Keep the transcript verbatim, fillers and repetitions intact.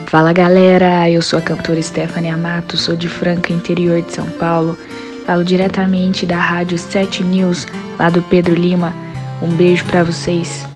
Fala galera, eu sou a cantora Stephanie Amato, sou de Franca, interior de São Paulo. Falo diretamente da Rádio sete News, lá do Pedro Lima. Um beijo pra vocês.